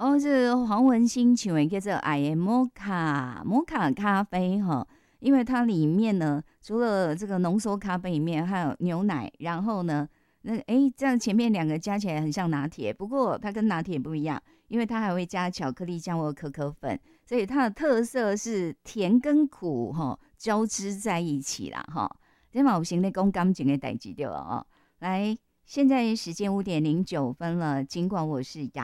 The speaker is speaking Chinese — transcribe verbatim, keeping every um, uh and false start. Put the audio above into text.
哦，这黄文兴请问叫做 I am Mocha 摩卡咖啡哈，因为它里面呢，除了这个浓缩咖啡里面还有牛奶，然后呢，那诶，这样前面两个加起来很像拿铁，不过它跟拿铁不一样，因为它还会加巧克力酱或可可粉，所以它的特色是甜跟苦哈交织在一起啦哈。这嘛有行的讲感情的代志对了哦。来，现在时间五点零九分了，尽管我是雅。